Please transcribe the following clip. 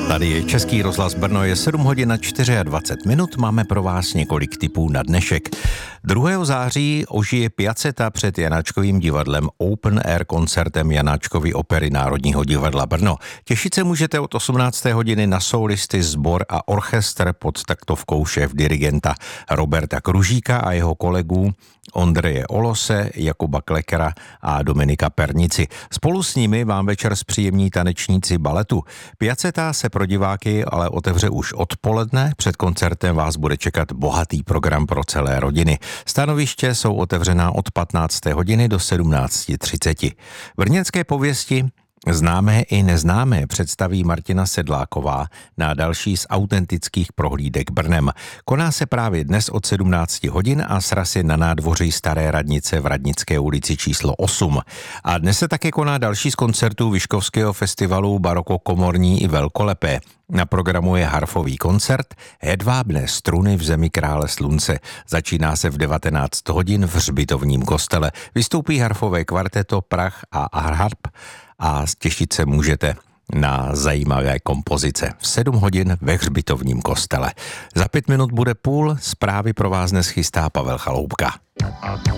Tady je Český rozhlas Brno, je 7 hodin a 24 minut, máme pro vás několik tipů na dnešek. 2. září ožije Piaceta před Janáčkovým divadlem Open Air koncertem Janáčkovy opery Národního divadla Brno. Těšit se můžete od 18. hodiny na soulisty, sbor a orchestr pod taktovkou šéfdirigenta Roberta Kružíka a jeho kolegů Ondreje Olose, Jakuba Klekera a Dominika Pernici. Spolu s nimi vám večer zpříjemní tanečníci baletu. Piaceta se pro diváky ale otevře už odpoledne. Před koncertem vás bude čekat bohatý program pro celé rodiny. Stanoviště jsou otevřená od 15. hodiny do 17:30. Brněnské pověsti Známé i neznámé představí Martina Sedláková na další z autentických prohlídek Brnem. Koná se právě dnes od 17 hodin a sraz je na nádvoří Staré radnice v Radnické ulici číslo 8. A dnes se také koná další z koncertů Vyškovského festivalu Baroko komorní i velkolepé. Na programu je harfový koncert Hedvábné struny v zemi krále slunce. Začíná se v 19 hodin v hřbitovním kostele. Vystoupí harfové kvarteto Prach a harp a těšit se můžete na zajímavé kompozice. V 7 hodin ve hřbitovním kostele. Za 5 minut bude půl, zprávy pro vás dnes chystá Pavel Chaloupka.